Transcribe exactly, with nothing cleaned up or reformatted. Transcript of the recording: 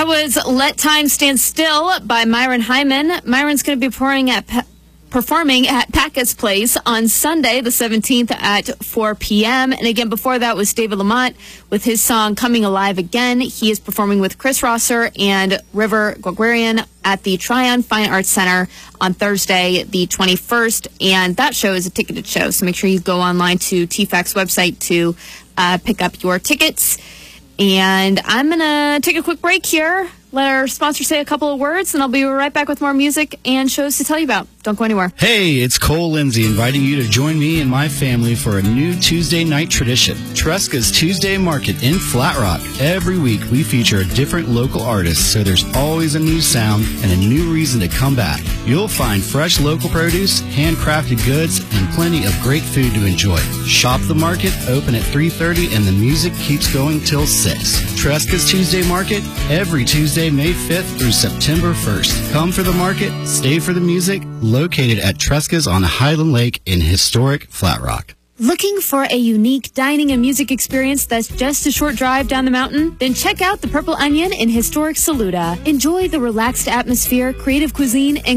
That was Let Time Stand Still by Myron Hyman. Myron's going to be performing at pa- performing at Packett's Place on Sunday, the seventeenth at four p.m. And again, before that was David Lamont with his song Coming Alive Again. He is performing with Chris Rosser and River Gregorian at the Tryon Fine Arts Center on Thursday, the twenty-first. And that show is a ticketed show, so make sure you go online to T F A C's website to uh, pick up your tickets. And I'm going to take a quick break here, let our sponsor say a couple of words, and I'll be right back with more music and shows to tell you about. Don't go anywhere. Hey, it's Cole Lindsay inviting you to join me and my family for a new Tuesday night tradition, Tresca's Tuesday Market in Flat Rock. Every week we feature a different local artist, so there's always a new sound and a new reason to come back. You'll find fresh local produce, handcrafted goods, and plenty of great food to enjoy. Shop the market, open at three thirty, and the music keeps going till six. Tresca's Tuesday Market, every Tuesday, May fifth through September first. Come for the market, stay for the music, located at Tresca's on Highland Lake in historic Flat Rock. Looking for a unique dining and music experience that's just a short drive down the mountain? Then check out the Purple Onion in historic Saluda. Enjoy the relaxed atmosphere, creative cuisine, and